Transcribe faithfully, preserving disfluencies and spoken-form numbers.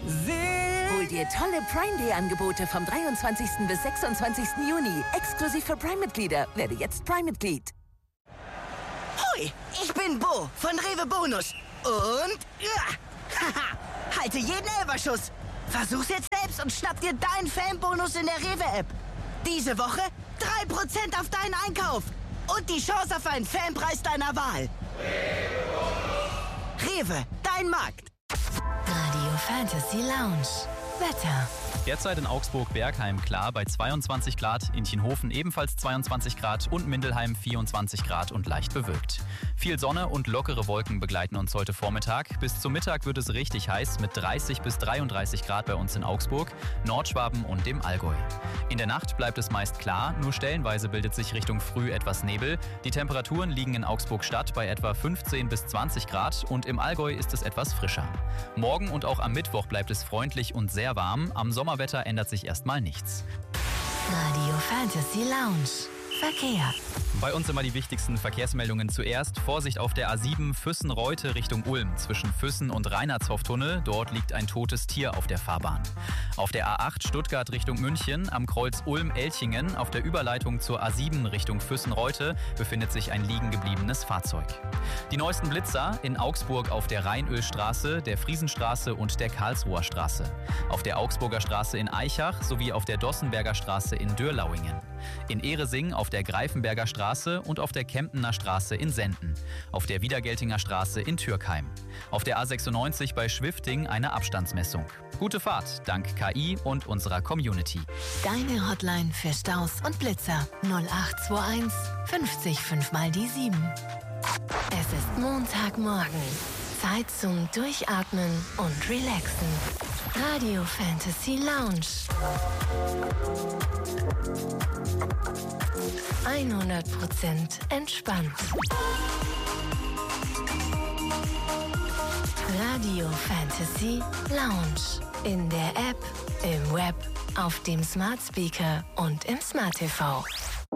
Hol dir tolle Prime Day Angebote vom dreiundzwanzigsten bis sechsundzwanzigsten Juni. Exklusiv für Prime-Mitglieder. Werde jetzt Prime-Mitglied. Hoi, ich bin Bo von Rewe Bonus. Und ja, haha, halte jeden Elberschuss. Versuch's jetzt selbst und schnapp dir deinen Fanbonus in der Rewe-App. Diese Woche drei Prozent auf deinen Einkauf. Und die Chance auf einen Fanpreis deiner Wahl. Rewe, dein Markt. Radio Fantasy Lounge. Wetter. Derzeit in Augsburg-Bergheim klar bei zweiundzwanzig Grad, in Tienhofen ebenfalls zweiundzwanzig Grad und Mindelheim vierundzwanzig Grad und leicht bewölkt. Viel Sonne und lockere Wolken begleiten uns heute Vormittag. Bis zum Mittag wird es richtig heiß mit dreißig bis dreiunddreißig Grad bei uns in Augsburg, Nordschwaben und dem Allgäu. In der Nacht bleibt es meist klar, nur stellenweise bildet sich Richtung Früh etwas Nebel. Die Temperaturen liegen in Augsburg-Stadt bei etwa fünfzehn bis zwanzig Grad und im Allgäu ist es etwas frischer. Morgen und auch am Mittwoch bleibt es freundlich und sehr warm. Am Sommerwetter ändert sich erstmal nichts. Radio Fantasy Lounge. Verkehr. Bei uns immer die wichtigsten Verkehrsmeldungen zuerst. Vorsicht auf der A sieben Füssen-Reute Richtung Ulm zwischen Füssen und Reinhardshof-Tunnel. Dort liegt ein totes Tier auf der Fahrbahn. Auf der A acht Stuttgart Richtung München am Kreuz Ulm-Elchingen auf der Überleitung zur A sieben Richtung Füssen-Reute befindet sich ein liegen gebliebenes Fahrzeug. Die neuesten Blitzer in Augsburg auf der Rheinölstraße, der Friesenstraße und der Karlsruher Straße. Auf der Augsburger Straße in Aichach sowie auf der Dossenberger Straße in Dürlauingen. In Ehresing auf der Greifenberger Straße und auf der Kempener Straße in Senden. Auf der Wiedergeltinger Straße in Türkheim. Auf der A sechsundneunzig bei Schwifting eine Abstandsmessung. Gute Fahrt, dank K I und unserer Community. Deine Hotline für Staus und Blitzer null acht zwei eins fünfzig fünf mal die sieben. Es ist Montagmorgen. Zeit zum Durchatmen und Relaxen. Radio Fantasy Lounge. hundert Prozent entspannt. Radio Fantasy Lounge. In der App, im Web, auf dem Smart Speaker und im Smart T V.